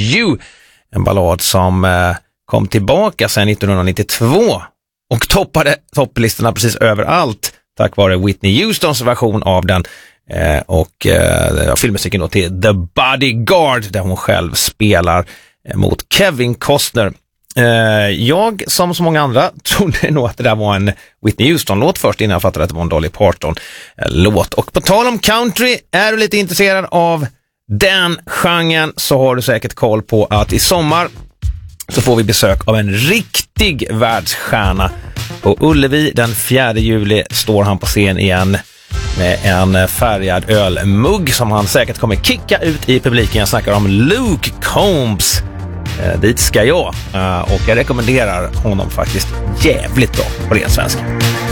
You. En ballad som kom tillbaka sedan 1992 och toppade topplistorna precis överallt tack vare Whitney Houstons version av den. Och filmmusiken då till The Bodyguard där hon själv spelar mot Kevin Costner. Jag, som så många andra, trodde nog att det där var en Whitney Houston-låt först innan jag fattade att det var en Dolly Parton-låt. Och på tal om country, är du lite intresserad av den genren så har du säkert koll på att i sommar så får vi besök av en riktig världsstjärna. På Ullevi den 4 juli står han på scen igen med en färgad ölmugg som han säkert kommer kicka ut i publiken. Jag snackar om Luke Combs. Dit ska jag och jag rekommenderar honom faktiskt jävligt bra på ren svenska.